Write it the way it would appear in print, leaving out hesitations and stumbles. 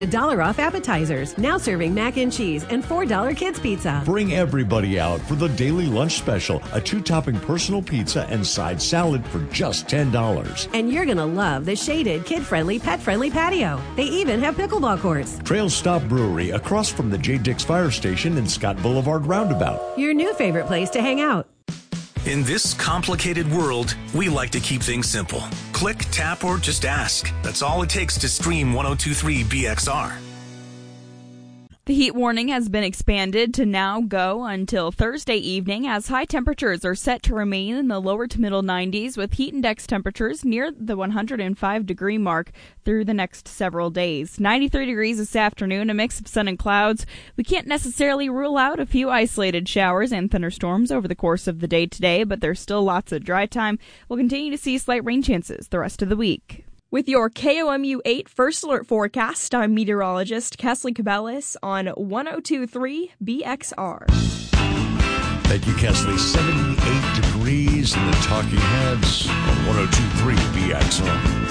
$1 off appetizers, now serving mac and cheese and $4 kids pizza. Bring everybody out for the daily lunch special, a 2-topping personal pizza and side salad for just $10. And you're going to love the shaded, kid-friendly, pet-friendly patio. They even have pickleball courts. Trail Stop Brewery across from the J. Dix Fire Station and Scott Boulevard Roundabout. Your new favorite place to hang out. In this complicated world, we like to keep things simple. Click, tap, or just ask. That's all it takes to stream 102.3 BXR. The heat warning has been expanded to now go until Thursday evening as high temperatures are set to remain in the lower to middle 90s with heat index temperatures near the 105-degree mark through the next several days. 93 degrees this afternoon, a mix of sun and clouds. We can't necessarily rule out a few isolated showers and thunderstorms over the course of the day today, but there's still lots of dry time. We'll continue to see slight rain chances the rest of the week. With your KOMU 8 First Alert forecast, I'm meteorologist Kesley Cabellis on 102.3 BXR. Thank you, Kesley. 78 degrees in the Talking Heads on 102.3 BXR.